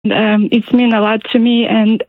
It's mean a lot to me. And,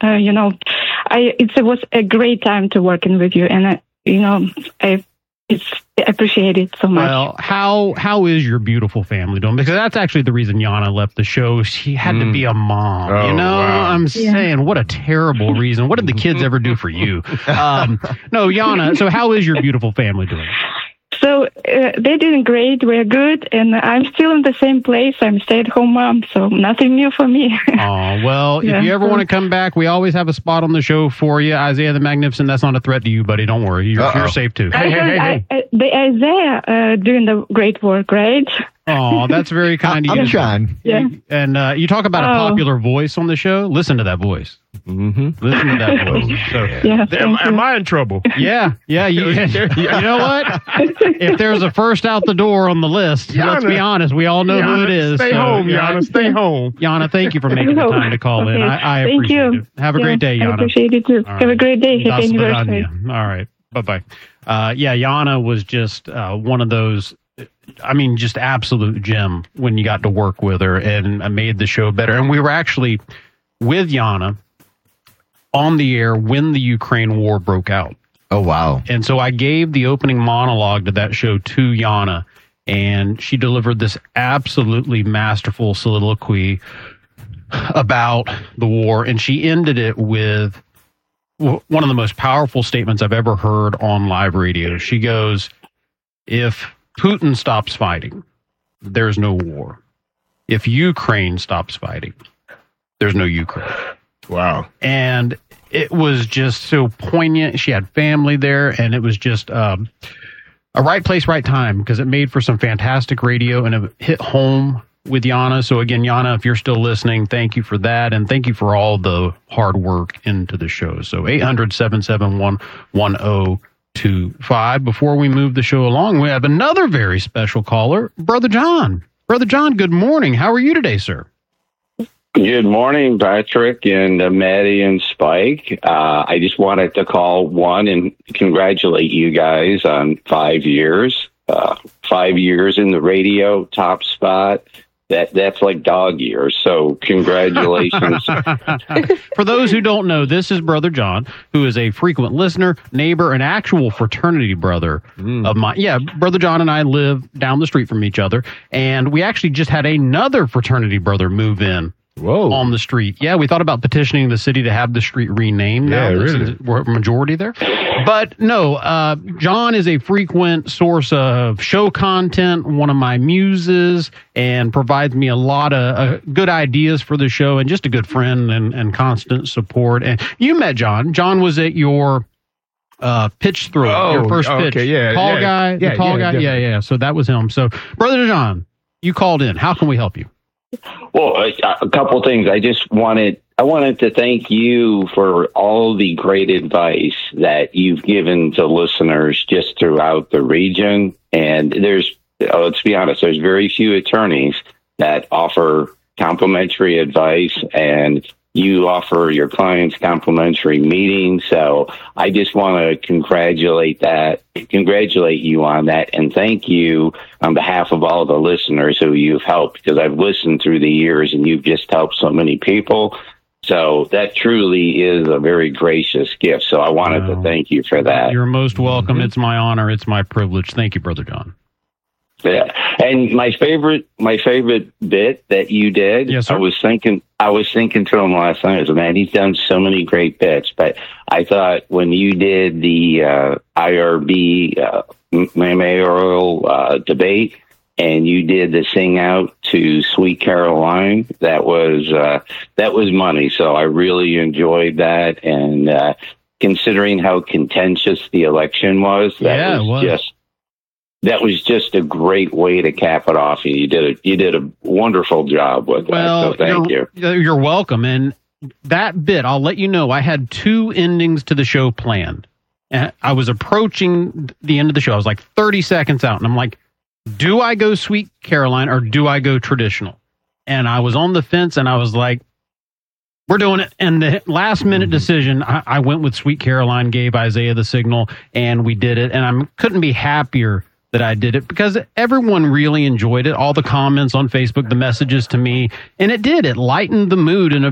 it was a great time to working with you. And, I appreciate it so much. Well, how is your beautiful family doing? Because that's actually the reason Yana left the show. She had to be a mom. Oh, wow. I'm saying, what a terrible reason. What did the kids ever do for you? No, Yana, so how is your beautiful family doing? So they're doing great. We're good. And I'm still in the same place. I'm a stay-at-home mom, so nothing new for me. Oh, well, if you ever want to come back, we always have a spot on the show for you. Isaiah the Magnificent, that's not a threat to you, buddy. Don't worry. You're safe, too. Hey. The Isaiah doing the great work, right? Oh, that's very kind of you. I'm trying. Yeah. And you talk about a popular voice on the show. Listen to that voice. Mm-hmm. Listen to that voice. So, am I in trouble? Yeah. You know what? If there's a first out the door on the list, Yana, let's be honest, we all know Yana, who it is. Stay home, Yana. Stay home. Yana, thank you for making the time to call in. I Thank appreciate you. it. Have a great day, Yana. I appreciate it, too. All Have a great day. Happy Right. anniversary. All right. Bye-bye. Yana was just one of those, just absolute gem when you got to work with her and made the show better. And we were actually with Yana on the air when the Ukraine war broke out. Oh, wow. And so I gave the opening monologue to that show to Yana, and she delivered this absolutely masterful soliloquy about the war. And she ended it with one of the most powerful statements I've ever heard on live radio. She goes, if Putin stops fighting, there's no war. If Ukraine stops fighting, there's no Ukraine. Wow. And it was just so poignant. She had family there, and it was just a right place, right time, because it made for some fantastic radio, and it hit home with Yana. So again, Yana, if you're still listening, thank you for that, and thank you for all the hard work into the show. So 800-771-1025. Before we move the show along, we have another very special caller, Brother John. Brother John, good morning. How are you today, sir? Good morning, Patrick and Maddie and Spike. I just wanted to call and congratulate you guys on 5 years. 5 years in the radio, top spot. That's like dog years. So congratulations. For those who don't know, this is Brother John, who is a frequent listener, neighbor, and actual fraternity brother of mine. Yeah, Brother John and I live down the street from each other, and we actually just had another fraternity brother move in. Whoa. On the street. Yeah, we thought about petitioning the city to have the street renamed now. Really? We're a majority there. But no, John is a frequent source of show content, one of my muses, and provides me a lot of good ideas for the show, and just a good friend and constant support. And you met John. John was at your pitch throw, your first pitch. Okay, tall guy. The tall guy. Definitely. Yeah. So that was him. So, Brother John, you called in. How can we help you? Well, a couple things. I wanted to thank you for all the great advice that you've given to listeners just throughout the region. And let's be honest, there's very few attorneys that offer complimentary advice, and you offer your clients complimentary meetings. So I just want to congratulate you on that, and thank you on behalf of all the listeners who you've helped, because I've listened through the years and you've just helped so many people. So that truly is a very gracious gift. So I wanted to thank you for that. You're most welcome. It's my honor. It's my privilege. Thank you, Brother John. Yeah. And my favorite bit that you did, yes, sir. I was thinking to him last night, man, he's done so many great bits, but I thought when you did the IRB mayoral debate, and you did the sing out to Sweet Caroline, that was money. So I really enjoyed that, and considering how contentious the election was, that was just a great way to cap it off. And you did a wonderful job with that. So thank you. You're welcome. And that bit, I'll let you know, I had 2 endings to the show planned. And I was approaching the end of the show. I was like 30 seconds out, and I'm like, do I go Sweet Caroline or do I go traditional? And I was on the fence, and I was like, we're doing it. And the last minute decision, I went with Sweet Caroline, gave Isaiah the signal, and we did it. And I couldn't be happier that I did it, because everyone really enjoyed it. All the comments on Facebook, the messages to me, and it lightened the mood in a